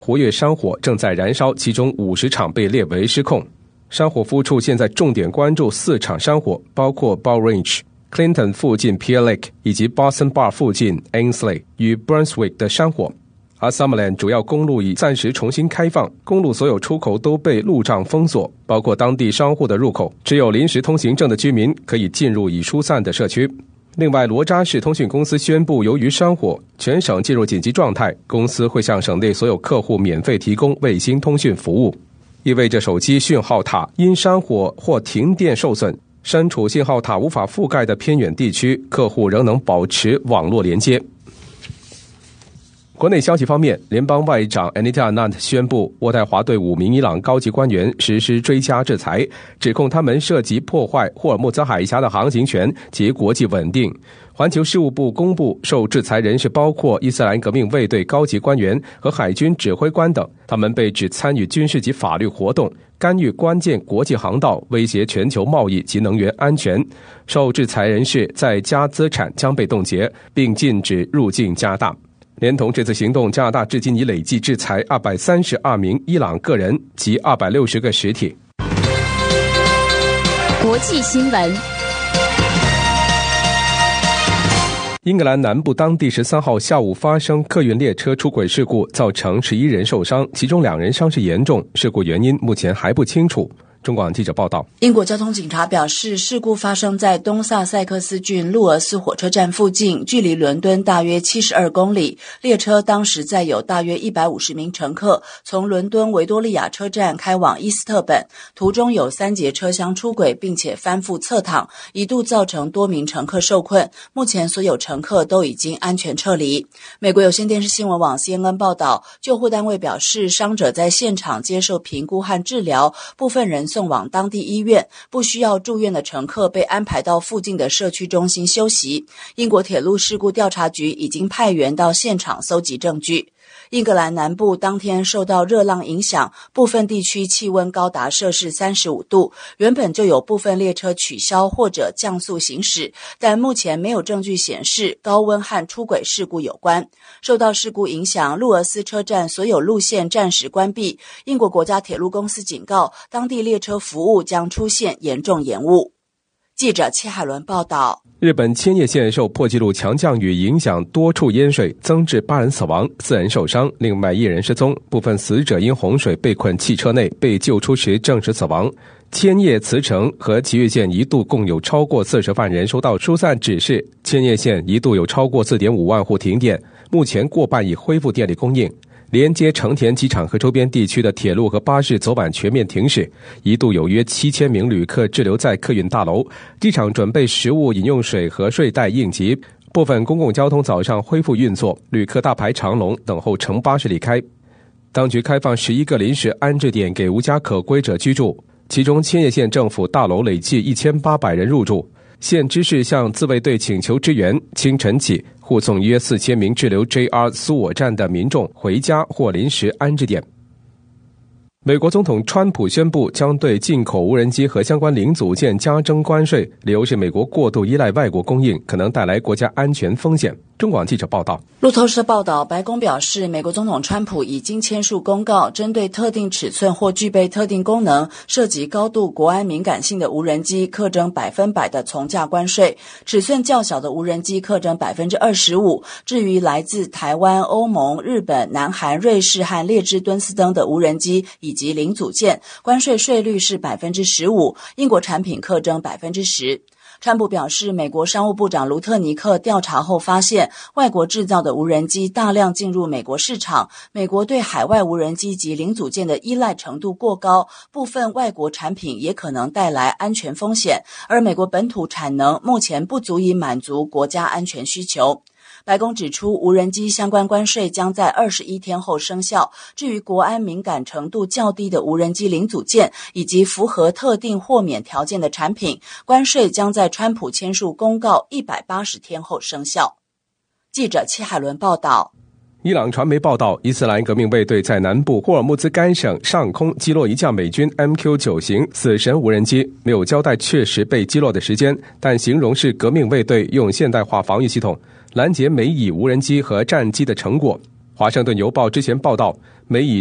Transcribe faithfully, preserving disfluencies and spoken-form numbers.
活跃山火正在燃烧，其中五十场被列为失控。山火服务处现在重点关注四场山火，包括 Bow Range、Clinton 附近 Pierre Lake 以及 Boston Bar 附近 Ainsley 与 Brunswick 的山火。而 Summerland 主要公路已暂时重新开放，公路所有出口都被路障封锁，包括当地商户的入口，只有临时通行证的居民可以进入已疏散的社区。另外，罗扎市通讯公司宣布，由于山火，全省进入紧急状态，公司会向省内所有客户免费提供卫星通讯服务，意味着手机讯号塔因山火或停电受损，身处信号塔无法覆盖的偏远地区，客户仍能保持网络连接。国内消息方面，联邦外长 Anita Anand 宣布，渥太华对五名伊朗高级官员实施追加制裁，指控他们涉及破坏霍尔木兹海峡的航行权及国际稳定。环球事务部公布，受制裁人士包括伊斯兰革命卫队高级官员和海军指挥官等，他们被指参与军事及法律活动，干预关键国际航道，威胁全球贸易及能源安全。受制裁人士在加资产将被冻结，并禁止入境加拿大。连同这次行动，加拿大至今已累计制裁二百三十二名伊朗个人及二百六十个实体。 国际新闻。 英格兰南部当地十三号下午发生客运列车出轨事故，造成十一人受伤，其中两人伤势严重，事故原因目前还不清楚。中广记者报道， 英国交通警察表示，事故发生在东萨塞克斯郡路俄斯火车站附近，距离伦敦大约七十二公里。列车当时载有大约一百五十名乘客，从伦敦维多利亚车站开往伊斯特本，途中有三节车厢出轨，并且翻覆侧躺，一度造成多名乘客受困。目前所有乘客都已经安全撤离。美国有线电视新闻网 C N N 报道，救护单位表示，伤者在现场接受评估和治疗，部分人送往当地医院，不需要住院的乘客被安排到附近的社区中心休息。英国铁路事故调查局已经派员到现场搜集证据。英格兰南部当天受到热浪影响，部分地区气温高达摄氏三十五度，原本就有部分列车取消或者降速行驶，但目前没有证据显示高温和出轨事故有关。受到事故影响，路俄斯车站所有路线暂时关闭，英国国家铁路公司警告，当地列车服务将出现严重延误。记者戚海伦报道， 日本千叶县受破纪录强降雨影响，多处淹水，增至八人死亡，四人受伤，另外一人失踪，部分死者因洪水被困汽车内，被救出时证实死亡。千叶、茨城和埼玉县一度共有超过四十万人收到疏散指示，千叶县一度有超过 四点五万户停电，目前过半已恢复电力供应。连接成田机场和周边地区的铁路和巴士昨晚全面停驶，一度有约七千名旅客滞留在客运大楼，机场准备食物、饮用水和睡袋应急。部分公共交通早上恢复运作，旅客大排长龙等候乘巴士离开。当局开放十一个临时安置点给无家可归者居住，其中千叶县政府大楼累计一千八百人入住。县知事向自卫队请求支援，清晨起护送约四千名滞留 J R 苏我站的民众回家或临时安置点。美国总统川普宣布将对进口无人机和相关零组件加征关税，理由是美国过度依赖外国供应，可能带来国家安全风险。中广记者报道， 路透社报道，白宫表示，美国总统川普已经签署公告，针对特定尺寸或具备特定功能、涉及高度国安敏感性的无人机，课征百分百的从价关税；尺寸较小的无人机课征百分之二十五。至于来自台湾、欧盟、日本、南韩、瑞士和列支敦斯登的无人机以及零组件，关税税率是百分之十五，英国产品课征百分之十。川普表示，美国商务部长卢特尼克调查后发现，外国制造的无人机大量进入美国市场，美国对海外无人机及零组件的依赖程度过高，部分外国产品也可能带来安全风险，而美国本土产能目前不足以满足国家安全需求。白宫指出，无人机相关关税将在二十一天后生效。至于国安敏感程度较低的无人机零组件以及符合特定豁免条件的产品，关税将在川普签署公告一百八十天后生效。记者戚海伦报道。 伊朗传媒报道，伊斯兰革命卫队在南部霍尔木兹干省上空击落一架美军 M Q 九 型死神无人机，没有交代确实被击落的时间，但形容是革命卫队用现代化防御系统拦截美以无人机和战机的成果。 华盛顿邮报之前报道，美以